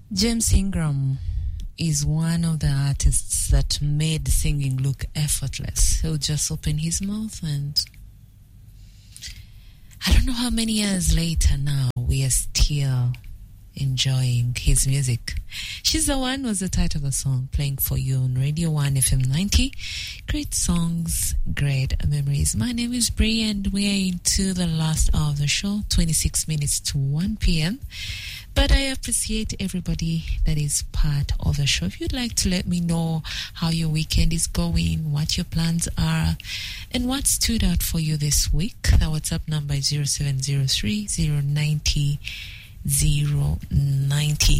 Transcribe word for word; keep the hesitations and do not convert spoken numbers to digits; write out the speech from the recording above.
James Ingram is one of the artists that made singing look effortless. He'll just open his mouth and I don't know how many years later now we are still enjoying his music. She's the One was the title of the song, playing for you on Radio one F M ninety. Great songs, great memories. My name is Bri and we're into the last hour of the show, twenty-six minutes to one p.m. But I appreciate everybody that is part of the show. If you'd like to let me know how your weekend is going, what your plans are, and what stood out for you this week, the WhatsApp number is zero seven zero three zero nine zero zero nine zero.